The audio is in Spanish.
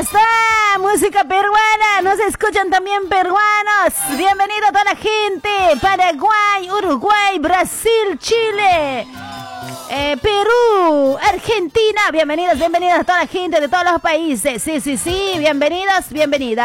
está, música peruana, nos escuchan también peruanos. Bienvenida a toda la gente, Paraguay, Uruguay, Brasil, Chile, Perú, Argentina. Bienvenidas a toda la gente de todos los países. Sí, bienvenidas.